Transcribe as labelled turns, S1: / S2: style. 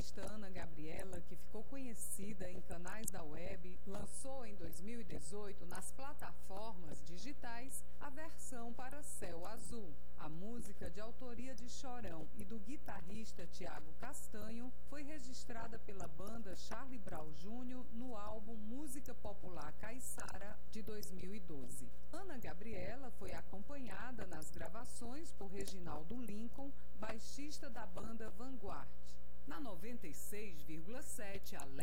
S1: artista Ana Gabriela, que ficou conhecida em canais da web, lançou em 2018 nas plataformas digitais a versão para Céu Azul. A música, de autoria de Chorão e do guitarrista Tiago Castanho, foi registrada pela banda Charlie Brown Jr. no álbum Música Popular Caiçara, de 2012. Ana Gabriela foi acompanhada nas gravações por Reginaldo Lincoln, baixista da banda Vanguard. Na 96,7, a